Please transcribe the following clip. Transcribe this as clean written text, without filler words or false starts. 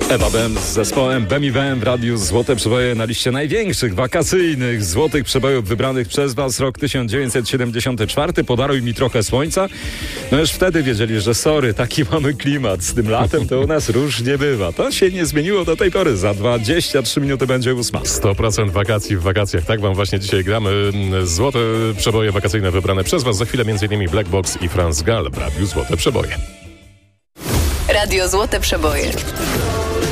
Ewa Bem z zespołem Bem i Bem w radiu Złote Przeboje na liście największych wakacyjnych złotych przebojów wybranych przez Was. Rok 1974. Podaruj mi trochę słońca. No już wtedy wiedzieli, że sorry, taki mamy klimat. Z tym latem to u nas różnie bywa. To się nie zmieniło do tej pory. Za 23 minuty będzie 8. 100% wakacji w wakacjach. Tak wam właśnie dzisiaj gramy. Złote przeboje wakacyjne wybrane przez Was. Za chwilę m.in. Black Box i Franz Gall w radiu Złote Przeboje. Radio Złote Przeboje.